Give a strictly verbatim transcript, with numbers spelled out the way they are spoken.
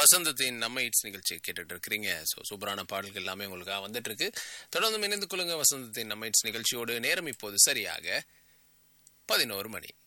வசந்தத்தின் நம்ம இட்ஸ் நிகழ்ச்சி கேட்டுட்டு இருக்கிறீங்க. ஸோ சூப்பரான பாடல்கள் எல்லாமே உங்களுக்காக வந்துட்டு இருக்கு. தொடர்ந்து இணைந்து கொள்ளுங்க வசந்தத்தின் நம்ம இட்ஸ் நிகழ்ச்சியோடு. நேரம் இப்போது சரியாக பதினோரு மணி.